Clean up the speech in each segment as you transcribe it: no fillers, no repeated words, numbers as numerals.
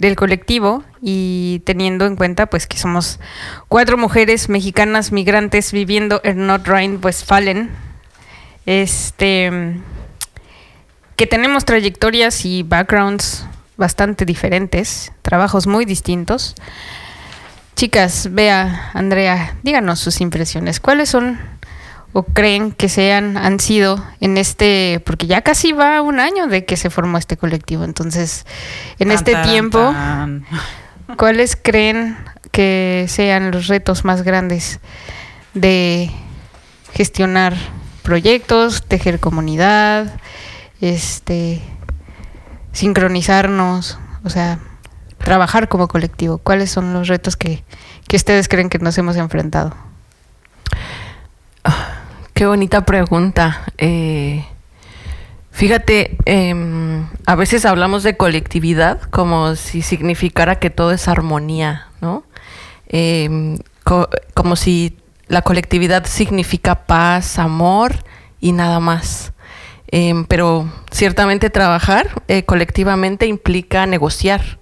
del colectivo y teniendo en cuenta pues que somos 4 mujeres mexicanas migrantes viviendo en Nordrhein-Westfalen, que tenemos trayectorias y backgrounds bastante diferentes, trabajos muy distintos. Chicas, Bea, Andrea, díganos sus impresiones. ¿Cuáles son o creen que han sido en porque ya casi va un año de que se formó este colectivo? Entonces, en este tiempo, ¿cuáles creen que sean los retos más grandes de gestionar proyectos, tejer comunidad, sincronizarnos, o sea, trabajar como colectivo? ¿Cuáles son los retos que ustedes creen que nos hemos enfrentado? Qué bonita pregunta. Fíjate, a veces hablamos de colectividad como si significara que todo es armonía, ¿no? Como si la colectividad significa paz, amor y nada más. Pero ciertamente trabajar colectivamente implica negociar.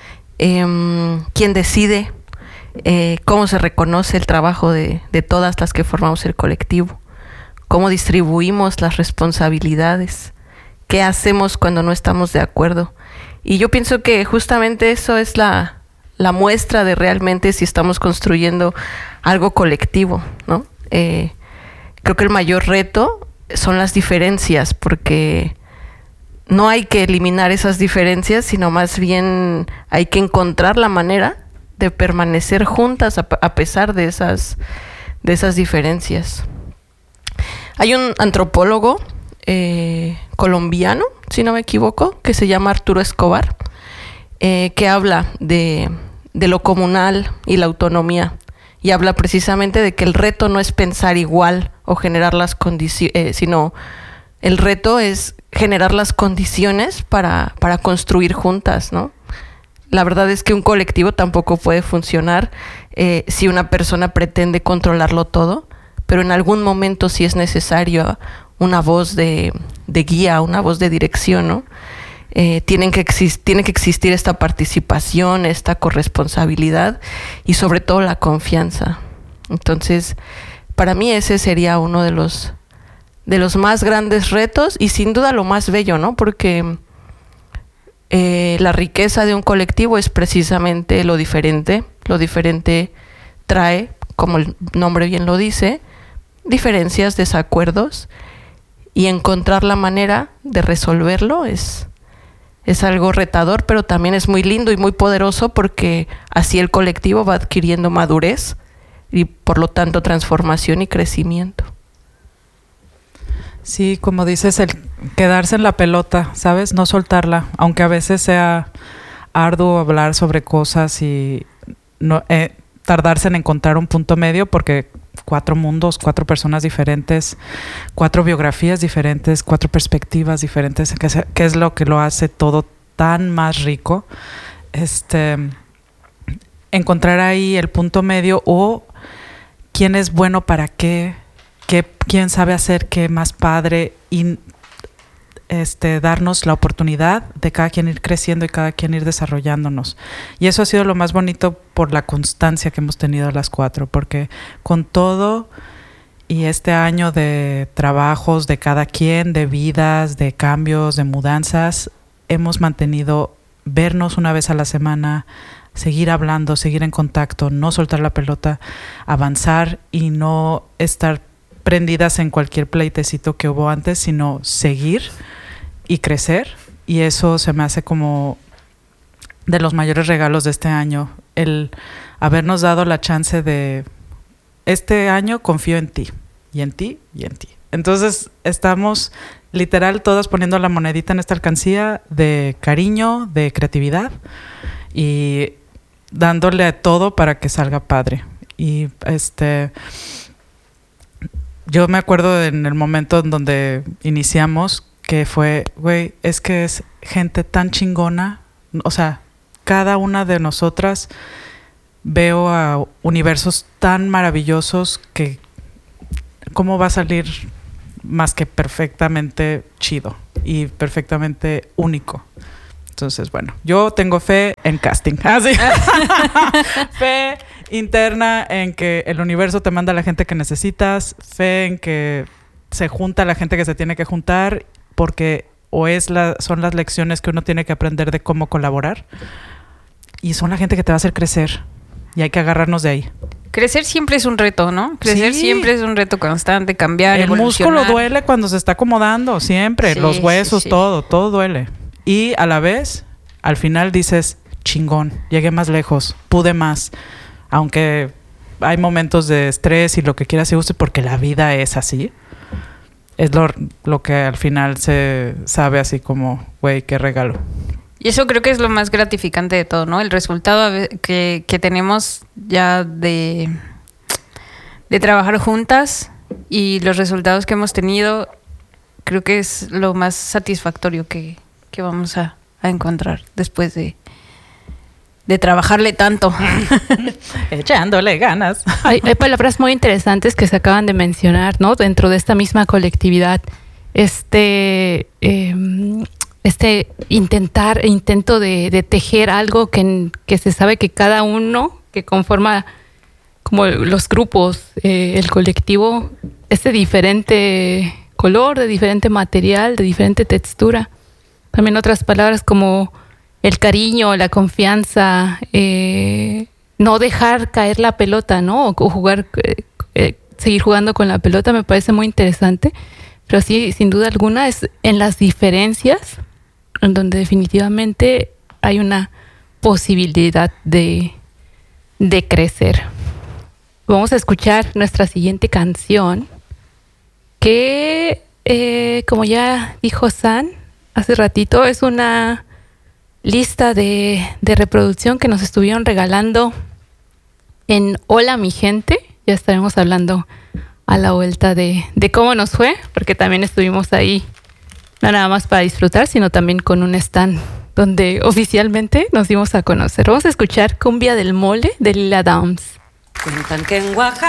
¿Quién decide? ¿Cómo se reconoce el trabajo de todas las que formamos el colectivo? ¿Cómo distribuimos las responsabilidades? ¿Qué hacemos cuando no estamos de acuerdo? Y yo pienso que justamente eso es la muestra de realmente si estamos construyendo algo colectivo, ¿no? Creo que el mayor reto son las diferencias, porque no hay que eliminar esas diferencias, sino más bien hay que encontrar la manera de permanecer juntas a pesar de esas diferencias. Hay un antropólogo colombiano, si no me equivoco, que se llama Arturo Escobar, que habla de lo comunal y la autonomía, y habla precisamente de que el reto no es pensar igual o generar las condiciones, sino el reto es generar las condiciones para construir juntas, ¿no? La verdad es que un colectivo tampoco puede funcionar si una persona pretende controlarlo todo, pero en algún momento sí es necesario una voz de guía, una voz de dirección, ¿no? Tiene que existir esta participación, esta corresponsabilidad y sobre todo la confianza. Entonces, para mí ese sería uno de los más grandes retos y sin duda lo más bello, ¿no? Porque la riqueza de un colectivo es precisamente lo diferente. Lo diferente trae, como el nombre bien lo dice, diferencias, desacuerdos, y encontrar la manera de resolverlo es algo retador, pero también es muy lindo y muy poderoso, porque así el colectivo va adquiriendo madurez y por lo tanto transformación y crecimiento. Sí, como dices, el quedarse en la pelota, ¿sabes? No soltarla, aunque a veces sea arduo hablar sobre cosas y no tardarse en encontrar un punto medio, porque 4 mundos, 4 personas diferentes, 4 biografías diferentes, 4 perspectivas diferentes, que es lo que lo hace todo tan más rico. Encontrar ahí el punto medio, o quién es bueno para qué, quién sabe hacer qué más padre, y darnos la oportunidad de cada quien ir creciendo y cada quien ir desarrollándonos. Y eso ha sido lo más bonito por la constancia que hemos tenido las 4, porque con todo y este año de trabajos de cada quien, de vidas, de cambios, de mudanzas, hemos mantenido vernos una vez a la semana, seguir hablando, seguir en contacto, no soltar la pelota, avanzar y no estar prendidas en cualquier pleitecito que hubo antes, sino seguir y crecer. Y eso se me hace como de los mayores regalos de este año, el habernos dado la chance de, este año confío en ti, y en ti, y en ti. Entonces estamos literal todos poniendo la monedita en esta alcancía de cariño, de creatividad, y dándole a todo para que salga padre. Y yo me acuerdo en el momento en donde iniciamos, que fue, güey, es que es gente tan chingona, o sea, cada una de nosotras veo a universos tan maravillosos que cómo va a salir más que perfectamente chido y perfectamente único. Entonces, bueno, yo tengo fe en casting. Sí. Fe interna en que el universo te manda a la gente que necesitas. Fe en que se junta la gente que se tiene que juntar, porque son las lecciones que uno tiene que aprender de cómo colaborar. Y son la gente que te va a hacer crecer. Y hay que agarrarnos de ahí. Crecer siempre es un reto, ¿no? Crecer siempre es un reto constante, cambiar, el músculo duele cuando se está acomodando, siempre. Sí, los huesos, sí. todo duele. Y a la vez, al final dices, chingón, llegué más lejos, pude más. Aunque hay momentos de estrés y lo que quieras y guste, porque la vida es así. Es lo que al final se sabe así como, güey, qué regalo. Y eso creo que es lo más gratificante de todo, ¿no? El resultado que tenemos ya de trabajar juntas y los resultados que hemos tenido, creo que es lo más satisfactorio que vamos a encontrar después de trabajarle tanto. Echándole ganas. Hay palabras muy interesantes que se acaban de mencionar, ¿no? Dentro de esta misma colectividad. Intento de tejer algo que se sabe que cada uno que conforma como los grupos, el colectivo, es de diferente color, de diferente material, de diferente textura. También otras palabras como el cariño, la confianza, no dejar caer la pelota, ¿no? O jugar, seguir jugando con la pelota me parece muy interesante. Pero sí, sin duda alguna, es en las diferencias en donde definitivamente hay una posibilidad de crecer. Vamos a escuchar nuestra siguiente canción, que, como ya dijo San hace ratito, es una lista de reproducción que nos estuvieron regalando en Hola Mi Gente. Ya estaremos hablando a la vuelta de cómo nos fue, porque también estuvimos ahí, no nada más para disfrutar, sino también con un stand donde oficialmente nos dimos a conocer. Vamos a escuchar Cumbia del Mole de Lila Downs. Cuentan que en Oaxaca